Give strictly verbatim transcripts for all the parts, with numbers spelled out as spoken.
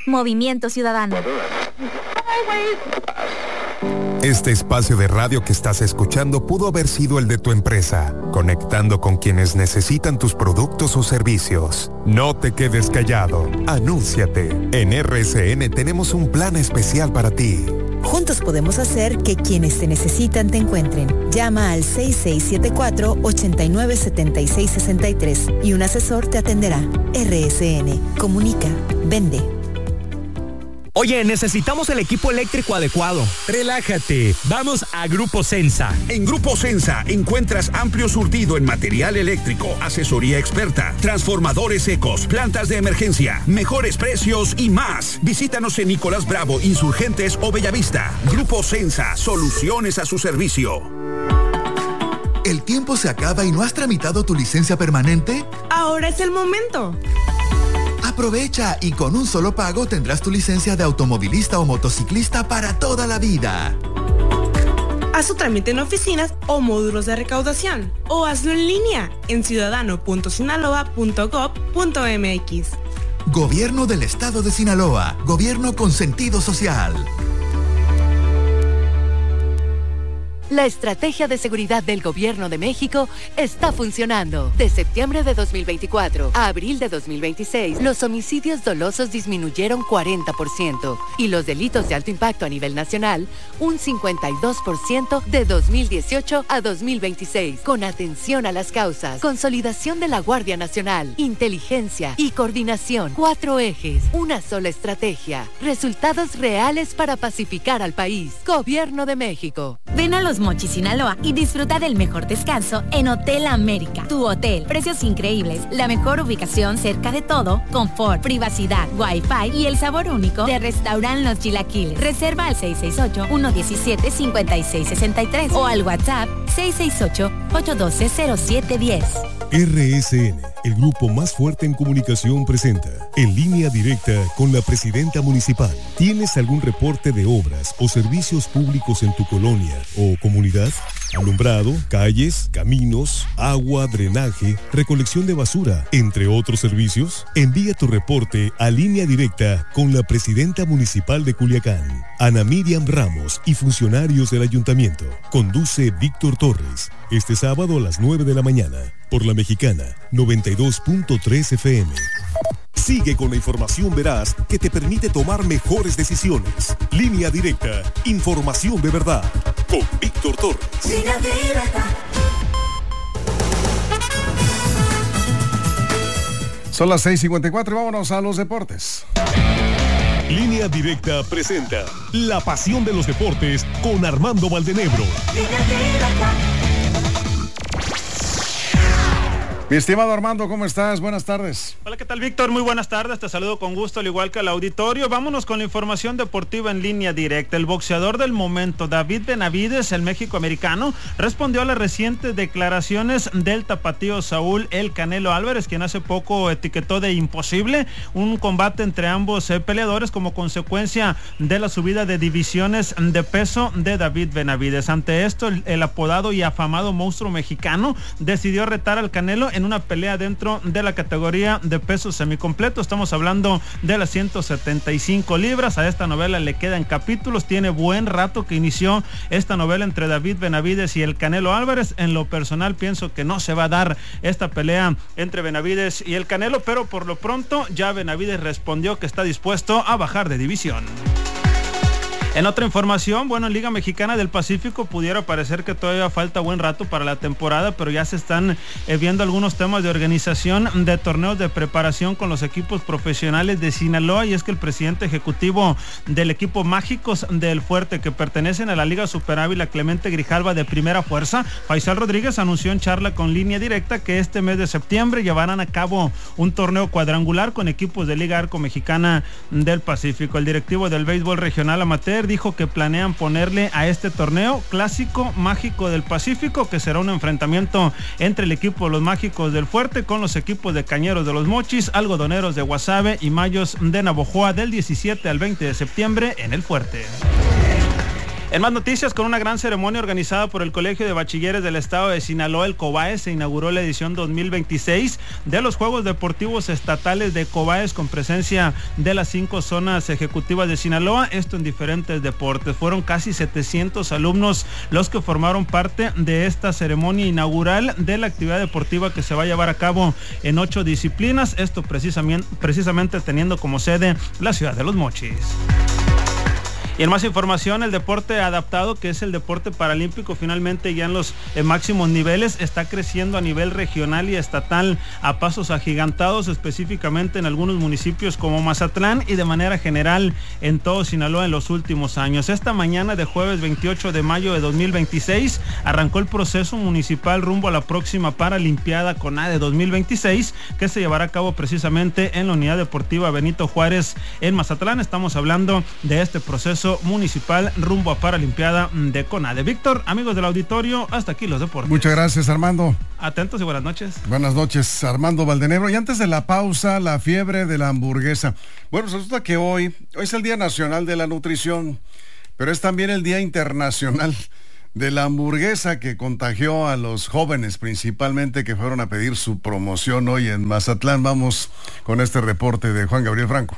Movimiento Ciudadano. Este espacio de radio que estás escuchando pudo haber sido el de tu empresa, conectando con quienes necesitan tus productos o servicios. No te quedes callado, anúnciate. En R S N tenemos un plan especial para ti. Juntos podemos hacer que quienes te necesitan te encuentren. Llama al seis seis siete cuatro, ocho nueve siete seis seis tres y un asesor te atenderá. R S N. Comunica. Vende. Oye, necesitamos el equipo eléctrico adecuado. Relájate, vamos a Grupo Sensa. En Grupo Sensa encuentras amplio surtido en material eléctrico, asesoría experta, transformadores secos, plantas de emergencia, mejores precios y más. Visítanos en Nicolás Bravo, Insurgentes o Bellavista. Grupo Sensa, soluciones a su servicio. ¿El tiempo se acaba y no has tramitado tu licencia permanente? Ahora es el momento. Aprovecha y con un solo pago tendrás tu licencia de automovilista o motociclista para toda la vida. Haz tu trámite en oficinas o módulos de recaudación o hazlo en línea en ciudadano punto sinaloa punto gob punto m x. Gobierno del Estado de Sinaloa. Gobierno con sentido social. La estrategia de seguridad del Gobierno de México está funcionando. De septiembre de dos mil veinticuatro a abril de dos mil veintiséis, los homicidios dolosos disminuyeron cuarenta por ciento y los delitos de alto impacto a nivel nacional un cincuenta y dos por ciento de dos mil dieciocho a dos mil veintiséis. Con atención a las causas, consolidación de la Guardia Nacional, inteligencia y coordinación. Cuatro ejes, una sola estrategia. Resultados reales para pacificar al país. Gobierno de México. Ven a Los Mochis, Sinaloa y disfruta del mejor descanso en Hotel América. Tu hotel, precios increíbles, la mejor ubicación cerca de todo, confort, privacidad, wifi y el sabor único de Restaurant Los Chilaquiles. Reserva al seis seis ocho, uno uno siete, cinco seis seis tres o al WhatsApp seis seis ocho, ocho uno dos, cero siete uno cero. R S N, el grupo más fuerte en comunicación, presenta En Línea Directa con la Presidenta Municipal. ¿Tienes algún reporte de obras o servicios públicos en tu colonia o comunidad? Alumbrado, calles, caminos, agua, drenaje, recolección de basura, entre otros servicios. Envía tu reporte a Línea Directa con la Presidenta Municipal de Culiacán, Ana Miriam Ramos, y funcionarios del Ayuntamiento. Conduce Víctor Torres. Este sábado a las nueve de la mañana, por La Mexicana, noventa y dos punto tres F M. Sigue con la información veraz que te permite tomar mejores decisiones. Línea Directa, información de verdad, con Víctor Torres. Línea Directa. Son las seis cincuenta y cuatro y vámonos a los deportes. Línea Directa presenta La Pasión de los Deportes con Armando Valdenebro. Mi estimado Armando, ¿cómo estás? Buenas tardes. Hola, ¿qué tal, Víctor? Muy buenas tardes, te saludo con gusto, al igual que al auditorio. Vámonos con la información deportiva en Línea Directa. El boxeador del momento, David Benavides, el méxico-americano, respondió a las recientes declaraciones del tapatío Saúl El Canelo Álvarez, quien hace poco etiquetó de imposible un combate entre ambos eh, peleadores como consecuencia de la subida de divisiones de peso de David Benavides. Ante esto, el, el apodado y afamado monstruo mexicano decidió retar al Canelo en en una pelea dentro de la categoría de peso semicompleto. Estamos hablando de las ciento setenta y cinco libras. A esta novela le quedan capítulos. Tiene buen rato que inició esta novela entre David Benavides y el Canelo Álvarez. En lo personal pienso que no se va a dar esta pelea entre Benavides y el Canelo, pero por lo pronto ya Benavides respondió que está dispuesto a bajar de división. En otra información, bueno, en Liga Mexicana del Pacífico pudiera parecer que todavía falta buen rato para la temporada, pero ya se están eh, viendo algunos temas de organización de torneos de preparación con los equipos profesionales de Sinaloa, y es que el presidente ejecutivo del equipo Mágicos del Fuerte, que pertenecen a la Liga Super Ávila, Clemente Grijalva, de primera fuerza, Faisal Rodríguez, anunció en charla con Línea Directa que este mes de septiembre llevarán a cabo un torneo cuadrangular con equipos de Liga Arco Mexicana del Pacífico. El directivo del béisbol regional amateur dijo que planean ponerle a este torneo Clásico Mágico del Pacífico, que será un enfrentamiento entre el equipo de los Mágicos del Fuerte con los equipos de Cañeros de los Mochis, Algodoneros de Guasave y Mayos de Navojoa, del diecisiete al veinte de septiembre en el Fuerte. En más noticias, con una gran ceremonia organizada por el Colegio de Bachilleres del Estado de Sinaloa, el COBAES, se inauguró la edición dos mil veintiséis de los Juegos Deportivos Estatales de COBAES, con presencia de las cinco zonas ejecutivas de Sinaloa, esto en diferentes deportes. Fueron casi setecientos alumnos los que formaron parte de esta ceremonia inaugural de la actividad deportiva que se va a llevar a cabo en ocho disciplinas, esto precisamente, precisamente teniendo como sede la ciudad de Los Mochis. Y en más información, el deporte adaptado, que es el deporte paralímpico, finalmente ya en los eh, máximos niveles, está creciendo a nivel regional y estatal a pasos agigantados, específicamente en algunos municipios como Mazatlán y de manera general en todo Sinaloa en los últimos años. Esta mañana de jueves veintiocho de mayo de dos mil veintiséis arrancó el proceso municipal rumbo a la próxima Paralimpiada CONADE dos mil veintiséis, que se llevará a cabo precisamente en la Unidad Deportiva Benito Juárez en Mazatlán. Estamos hablando de este proceso municipal rumbo a Paralimpiada de CONADE. Víctor, amigos del auditorio, hasta aquí los deportes. Muchas gracias, Armando. Atentos y buenas noches. Buenas noches, Armando Valdenebro. Y antes de la pausa, la fiebre de la hamburguesa. Bueno, resulta que hoy, hoy es el Día Nacional de la Nutrición, pero es también el Día Internacional de la Hamburguesa, que contagió a los jóvenes principalmente, que fueron a pedir su promoción hoy en Mazatlán. Vamos con este reporte de Juan Gabriel Franco.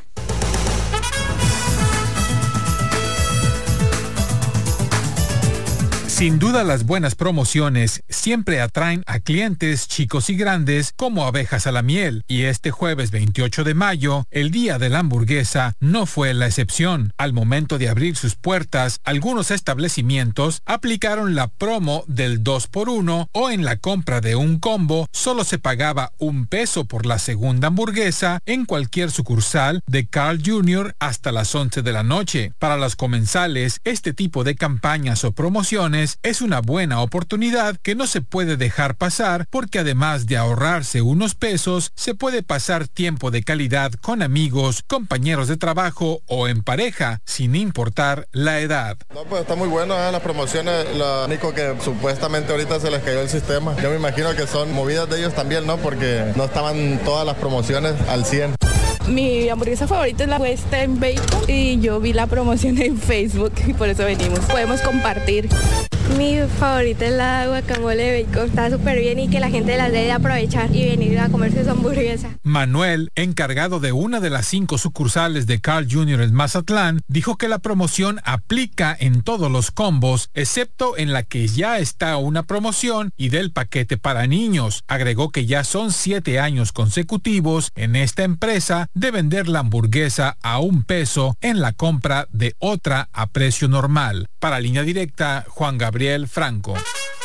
Sin duda, las buenas promociones siempre atraen a clientes chicos y grandes como abejas a la miel, y este jueves veintiocho de mayo, el Día de la Hamburguesa, no fue la excepción. Al momento de abrir sus puertas, algunos establecimientos aplicaron la promo del dos por uno, o en la compra de un combo solo se pagaba un peso por la segunda hamburguesa en cualquier sucursal de Carl junior hasta las once de la noche. Para los comensales, este tipo de campañas o promociones es una buena oportunidad que no se puede dejar pasar, porque además de ahorrarse unos pesos, se puede pasar tiempo de calidad con amigos, compañeros de trabajo o en pareja, sin importar la edad. No, pues está muy bueno, ¿eh? Las promociones, lo único que supuestamente ahorita se les cayó el sistema. Yo me imagino que son movidas de ellos también, ¿no? Porque no estaban todas las promociones al cien. Mi hamburguesa favorita es la Western Bacon y yo vi la promoción en Facebook y por eso venimos. Podemos compartir. Mi favorita es la guacamole bacon, está súper bien y que la gente la debe aprovechar y venir a comerse su hamburguesa. Manuel, encargado de una de las cinco sucursales de Carl junior en Mazatlán, dijo que la promoción aplica en todos los combos, excepto en la que ya está una promoción y del paquete para niños. Agregó que ya son siete años consecutivos en esta empresa de vender la hamburguesa a un peso en la compra de otra a precio normal. Para Línea Directa, Juan Gabriel Franco.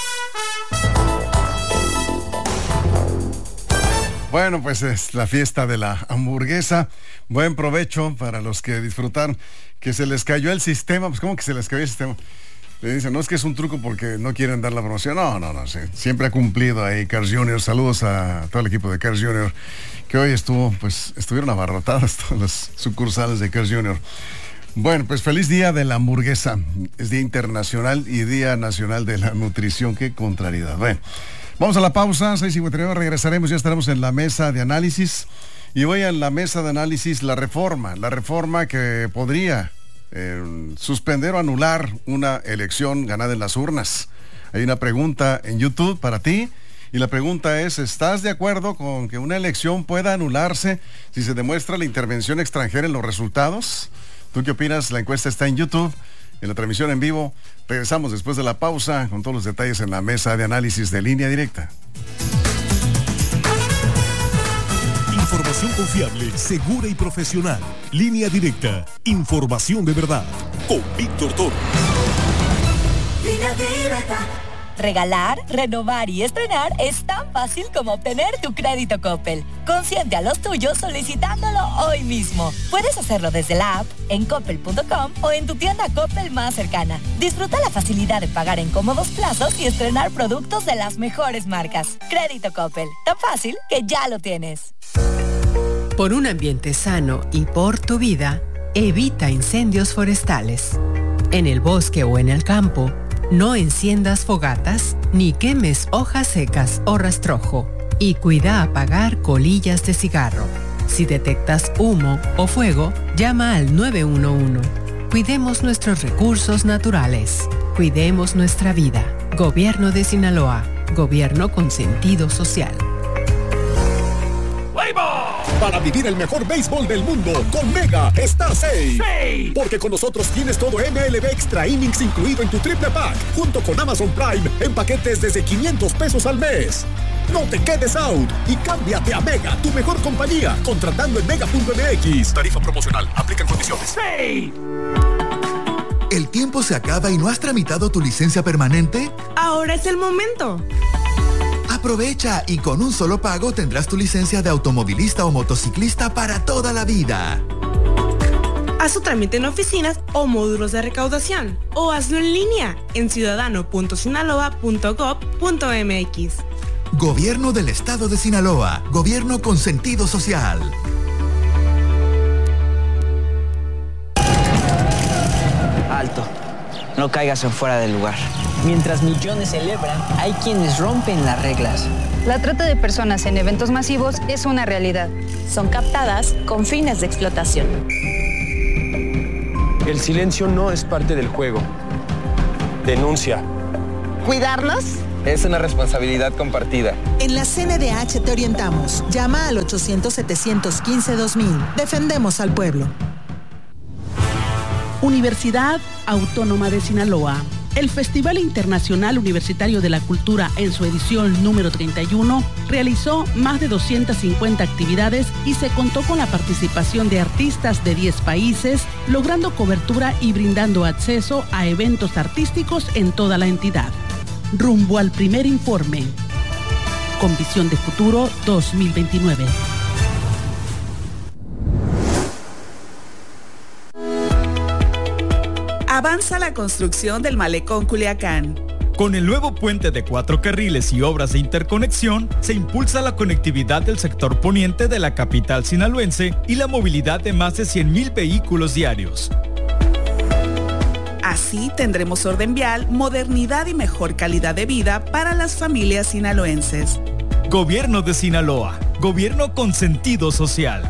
Bueno, pues es la fiesta de la hamburguesa. Buen provecho para los que disfrutaron. Que se les cayó el sistema. Pues, ¿cómo que se les cayó el sistema? Le dicen, no es que es un truco porque no quieren dar la promoción. No, no, no. Sí. Siempre ha cumplido ahí Carl junior Saludos a todo el equipo de Carl junior que hoy estuvo, pues, estuvieron abarrotadas todas las sucursales de Carl junior Bueno, pues feliz Día de la Hamburguesa. Es Día Internacional y Día Nacional de la Nutrición. Qué contrariedad. Bueno, vamos a la pausa, seis cincuenta y nueve, regresaremos, ya estaremos en la mesa de análisis. Y hoy en la mesa de análisis la reforma, la reforma que podría eh, suspender o anular una elección ganada en las urnas. Hay una pregunta en YouTube para ti. Y la pregunta es, ¿estás de acuerdo con que una elección pueda anularse si se demuestra la intervención extranjera en los resultados? ¿Tú qué opinas? La encuesta está en YouTube, en la transmisión en vivo. Regresamos después de la pausa con todos los detalles en la mesa de análisis de Línea Directa. Información confiable, segura y profesional. Línea Directa. Información de verdad. Con Víctor Toro. Línea Directa. Regalar, renovar y estrenar es tan fácil como obtener tu crédito Coppel. Consiente a los tuyos solicitándolo hoy mismo. Puedes hacerlo desde la app, en coppel punto com o en tu tienda Coppel más cercana. Disfruta la facilidad de pagar en cómodos plazos y estrenar productos de las mejores marcas. Crédito Coppel, tan fácil que ya lo tienes. Por un ambiente sano y por tu vida, evita incendios forestales. En el bosque o en el campo, no enciendas fogatas ni quemes hojas secas o rastrojo. Y cuida apagar colillas de cigarro. Si detectas humo o fuego, llama al nueve uno uno. Cuidemos nuestros recursos naturales. Cuidemos nuestra vida. Gobierno de Sinaloa. Gobierno con sentido social. Para vivir el mejor béisbol del mundo, con Mega está safe. Safe. Porque con nosotros tienes todo M L B Extra Innings incluido en tu triple pack, junto con Amazon Prime en paquetes desde quinientos pesos al mes. No te quedes out y cámbiate a Mega, tu mejor compañía, contratando en mega punto m x. Tarifa promocional, aplican condiciones. Safe. ¿El tiempo se acaba y no has tramitado tu licencia permanente? Ahora es el momento. Aprovecha y con un solo pago tendrás tu licencia de automovilista o motociclista para toda la vida. Haz tu trámite en oficinas o módulos de recaudación o hazlo en línea en ciudadano punto sinaloa punto gob punto m x. Gobierno del Estado de Sinaloa. Gobierno con sentido social. Alto. No caigas en fuera del lugar. Mientras millones celebran, hay quienes rompen las reglas. La trata de personas en eventos masivos es una realidad. Son captadas con fines de explotación. El silencio no es parte del juego. Denuncia. ¿Cuidarnos? Es una responsabilidad compartida. En la C N D H te orientamos. Llama al ochocientos, setecientos quince, dos mil. Defendemos al pueblo. Universidad Autónoma de Sinaloa. El Festival Internacional Universitario de la Cultura, en su edición número treinta y uno, realizó más de doscientas cincuenta actividades y se contó con la participación de artistas de diez países, logrando cobertura y brindando acceso a eventos artísticos en toda la entidad. Rumbo al primer informe. Con visión de futuro dos mil veintinueve. Avanza la construcción del Malecón Culiacán. Con el nuevo puente de cuatro carriles y obras de interconexión, se impulsa la conectividad del sector poniente de la capital sinaloense y la movilidad de más de cien mil vehículos diarios. Así tendremos orden vial, modernidad y mejor calidad de vida para las familias sinaloenses. Gobierno de Sinaloa. Gobierno con sentido social.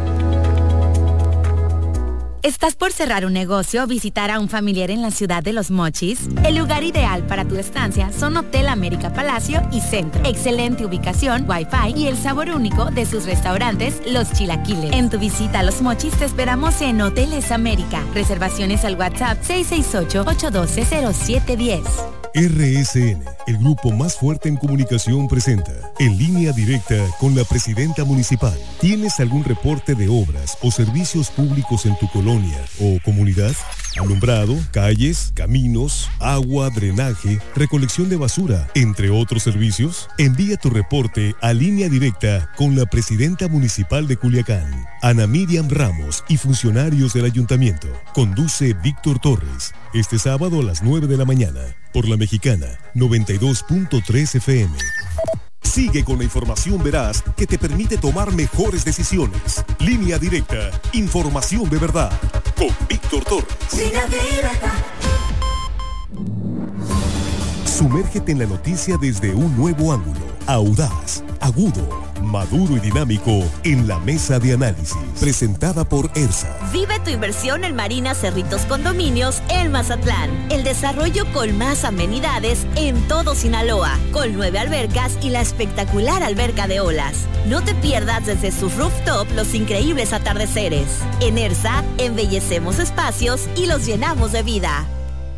¿Estás por cerrar un negocio o visitar a un familiar en la ciudad de Los Mochis? El lugar ideal para tu estancia son Hotel América Palacio y Centro. Excelente ubicación, wifi y el sabor único de sus restaurantes, Los Chilaquiles. En tu visita a Los Mochis te esperamos en Hoteles América. Reservaciones al WhatsApp seis seis ocho, ocho uno dos, cero siete uno cero. R S N, el grupo más fuerte en comunicación, presenta En Línea Directa con la Presidenta Municipal. ¿Tienes algún reporte de obras o servicios públicos en tu colonia o comunidad? Alumbrado, calles, caminos, agua, drenaje, recolección de basura, entre otros servicios. Envía tu reporte a Línea Directa con la Presidenta Municipal de Culiacán, Ana Miriam Ramos, y funcionarios del ayuntamiento. Conduce Víctor Torres. Este sábado a las nueve de la mañana, por La Mexicana, noventa y dos punto tres F M. Sigue con la información veraz que te permite tomar mejores decisiones. Línea Directa, información de verdad, con Víctor Torres. Línea Directa. Sumérgete en la noticia desde un nuevo ángulo, audaz, agudo, maduro y dinámico, en la mesa de análisis, presentada por ERSA. Vive tu inversión en Marina Cerritos Condominios en Mazatlán. El desarrollo con más amenidades en todo Sinaloa, con nueve albercas y la espectacular alberca de olas. No te pierdas desde su rooftop los increíbles atardeceres. En ERSA, embellecemos espacios y los llenamos de vida.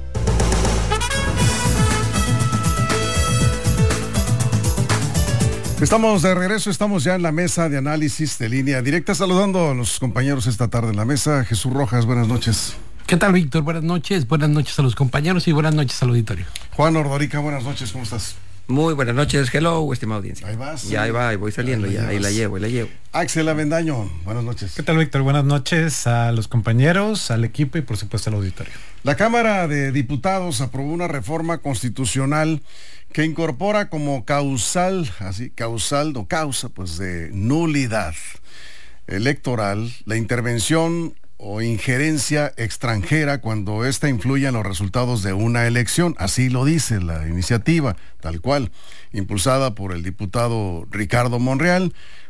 Estamos de regreso, estamos ya en la mesa de análisis de Línea Directa, saludando a los compañeros esta tarde en la mesa. Jesús Rojas, buenas noches. ¿Qué tal, Víctor? Buenas noches, buenas noches a los compañeros y buenas noches al auditorio. Juan Ordorica, buenas noches, ¿cómo estás? Muy buenas noches, hello, estimada audiencia. Ahí vas. Ya, ahí va, ahí voy saliendo, ahí ya, ahí la llevo, ahí la llevo. Axel Avendaño, buenas noches. ¿Qué tal, Víctor? Buenas noches a los compañeros, al equipo y por supuesto al auditorio. La Cámara de Diputados aprobó una reforma constitucional que incorpora como causal, así, causal o causa, pues de nulidad electoral, la intervención o injerencia extranjera cuando ésta influye en los resultados de una elección. Así lo dice la iniciativa, tal cual, impulsada por el diputado Ricardo Monreal.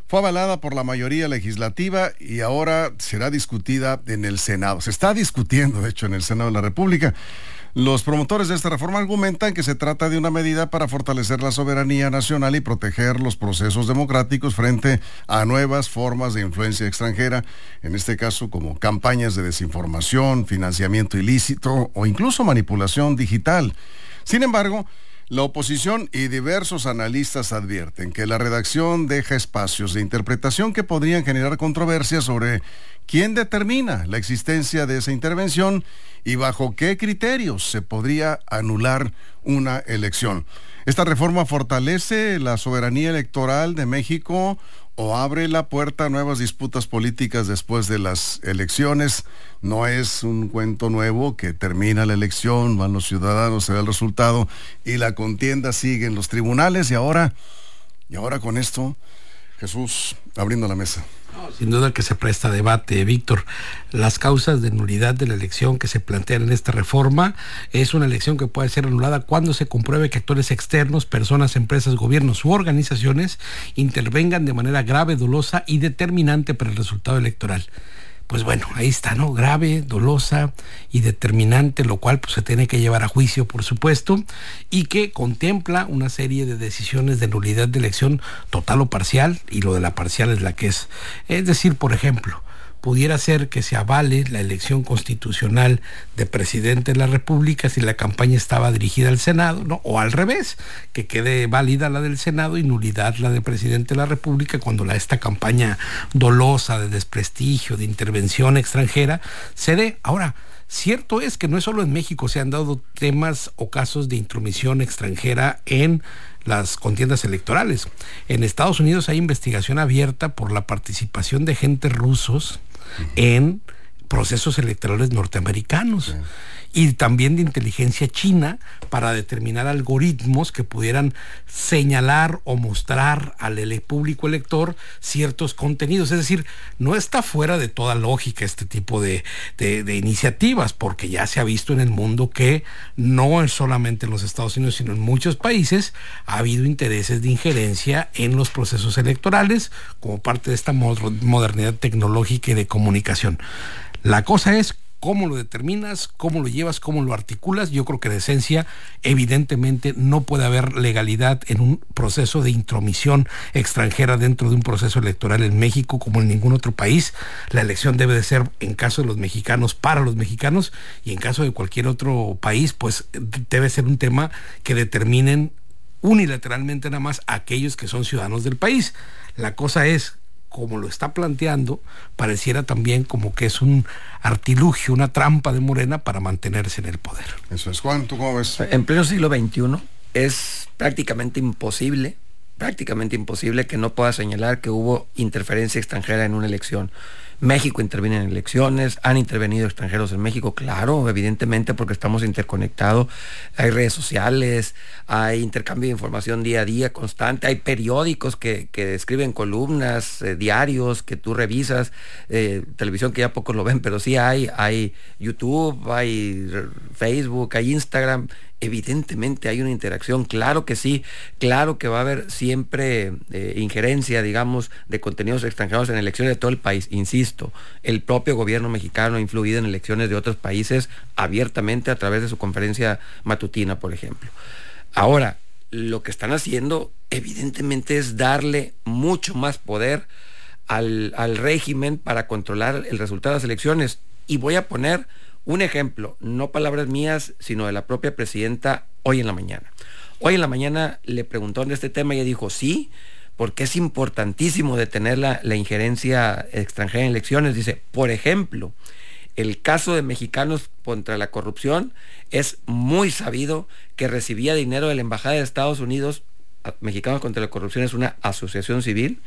Fue avalada por la mayoría legislativa y ahora será discutida en el Senado. Se está discutiendo, de hecho, en el Senado de la República. Los promotores de esta reforma argumentan que se trata de una medida para fortalecer la soberanía nacional y proteger los procesos democráticos frente a nuevas formas de influencia extranjera, en este caso como campañas de desinformación, financiamiento ilícito o incluso manipulación digital. Sin embargo, la oposición y diversos analistas advierten que la redacción deja espacios de interpretación que podrían generar controversias sobre quién determina la existencia de esa intervención y bajo qué criterios se podría anular una elección. ¿Esta reforma fortalece la soberanía electoral de México o abre la puerta a nuevas disputas políticas después de las elecciones? No es un cuento nuevo que termina la elección, van los ciudadanos, se da el resultado y la contienda sigue en los tribunales y ahora, y ahora con esto, Jesús, abriendo la mesa. Sin duda que se presta debate, Víctor. Las causas de nulidad de la elección que se plantean en esta reforma es una elección que puede ser anulada cuando se compruebe que actores externos, personas, empresas, gobiernos u organizaciones intervengan de manera grave, dolosa y determinante para el resultado electoral. Pues bueno, ahí está, ¿no? Grave, dolosa y determinante, lo cual pues se tiene que llevar a juicio, por supuesto, y que contempla una serie de decisiones de nulidad de elección total o parcial, y lo de la parcial es la que es. Es decir, por ejemplo, pudiera ser que se avale la elección constitucional de presidente de la República si la campaña estaba dirigida al Senado, ¿no? O al revés, que quede válida la del Senado y nulidad la de presidente de la República cuando la, esta campaña dolosa de desprestigio, de intervención extranjera se dé. Ahora, cierto es que no es solo en México se han dado temas o casos de intromisión extranjera en las contiendas electorales. En Estados Unidos hay investigación abierta por la participación de agentes rusos en procesos electorales norteamericanos. Sí. Y también de inteligencia china para determinar algoritmos que pudieran señalar o mostrar al ele- público elector ciertos contenidos. Es decir, no está fuera de toda lógica este tipo de, de, de iniciativas, porque ya se ha visto en el mundo que no es solamente en los Estados Unidos, sino en muchos países ha habido intereses de injerencia en los procesos electorales como parte de esta modernidad tecnológica y de comunicación. La cosa es cómo lo determinas, cómo lo llevas, cómo lo articulas. Yo creo que de esencia, evidentemente, no puede haber legalidad en un proceso de intromisión extranjera dentro de un proceso electoral en México como en ningún otro país. La elección debe de ser, en caso de los mexicanos, para los mexicanos, y en caso de cualquier otro país, pues debe ser un tema que determinen unilateralmente nada más aquellos que son ciudadanos del país. La cosa es, como lo está planteando, pareciera también como que es un artilugio, una trampa de Morena para mantenerse en el poder. Eso es. Juan, ¿tú cómo ves? En pleno siglo veintiuno es prácticamente imposible, prácticamente imposible que no pueda señalar que hubo interferencia extranjera en una elección. México interviene en elecciones, han intervenido extranjeros en México, claro, evidentemente, porque estamos interconectados, hay redes sociales, hay intercambio de información día a día constante, hay periódicos que, que escriben columnas, eh, diarios que tú revisas, eh, televisión que ya pocos lo ven, pero sí hay, hay YouTube, hay Facebook, hay Instagram. Evidentemente hay una interacción, claro que sí, claro que va a haber siempre eh, injerencia, digamos, de contenidos extranjeros en elecciones de todo el país. Insisto, el propio gobierno mexicano ha influido en elecciones de otros países abiertamente a través de su conferencia matutina, por ejemplo. Ahora, lo que están haciendo evidentemente es darle mucho más poder al, al régimen para controlar el resultado de las elecciones. Y voy a poner un ejemplo, no palabras mías, sino de la propia presidenta hoy en la mañana. Hoy en la mañana le preguntaron de este tema y ella dijo sí, porque es importantísimo detener la, la injerencia extranjera en elecciones. Dice, por ejemplo, el caso de Mexicanos contra la Corrupción es muy sabido que recibía dinero de la Embajada de Estados Unidos. Mexicanos contra la Corrupción es una asociación civil,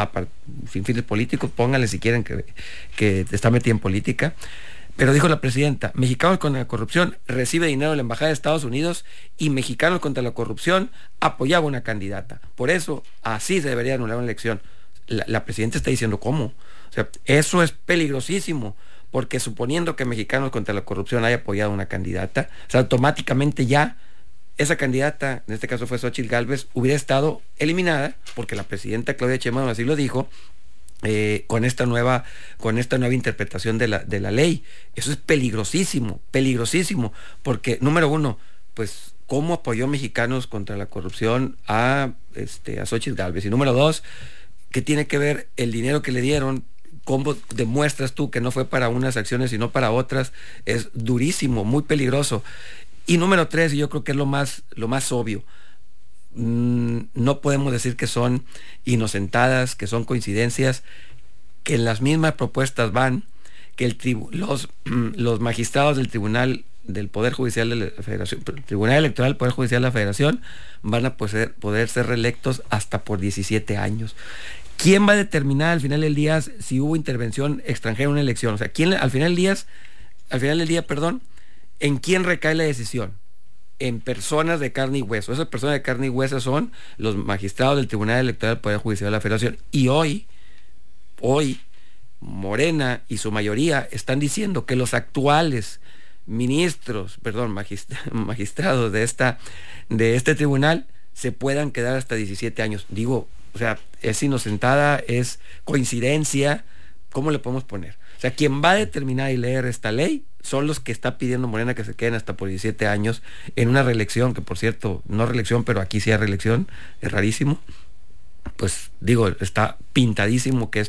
sin fines políticos, pónganle si quieren que, que está metida en política. Pero dijo la presidenta, Mexicanos contra la Corrupción recibe dinero de la Embajada de Estados Unidos y Mexicanos contra la Corrupción apoyaba una candidata. Por eso, así se debería anular una elección. La, la presidenta está diciendo cómo. O sea, eso es peligrosísimo, porque suponiendo que Mexicanos contra la Corrupción haya apoyado una candidata, o sea, automáticamente ya esa candidata, en este caso fue Xóchitl Gálvez, hubiera estado eliminada, porque la presidenta Claudia Sheinbaum así lo dijo, eh, con esta nueva, con esta nueva interpretación de la, de la ley. Eso es peligrosísimo, peligrosísimo, porque número uno, pues, ¿cómo apoyó Mexicanos contra la corrupción a, este, a Xóchitl Gálvez? Y número dos, ¿qué tiene que ver el dinero que le dieron? ¿Cómo demuestras tú que no fue para unas acciones sino para otras? Es durísimo, muy peligroso. Y número tres, y yo creo que es lo más, lo más obvio, mmm, no podemos decir que son inocentadas, que son coincidencias, que en las mismas propuestas van, que el tribu- los, los magistrados del Tribunal del Poder Judicial de la Federación, Tribunal Electoral del Poder Judicial de la Federación, van a poder, poder ser reelectos hasta por diecisiete años. ¿Quién va a determinar al final del día si hubo intervención extranjera en una elección? O sea, ¿quién al final del día, al final del día, perdón, ¿en quién recae la decisión? En personas de carne y hueso. Esas personas de carne y hueso son los magistrados del Tribunal Electoral del Poder Judicial de la Federación. Y hoy, hoy, Morena y su mayoría están diciendo que los actuales ministros, perdón, magistra, magistrados de esta, de este tribunal se puedan quedar hasta diecisiete años. Digo, o sea, es inocentada, es coincidencia, ¿cómo le podemos poner? O sea, quien va a determinar y leer esta ley son los que está pidiendo Morena que se queden hasta por diecisiete años en una reelección, que por cierto, no reelección, pero aquí sí hay reelección, es rarísimo. Pues digo, está pintadísimo que es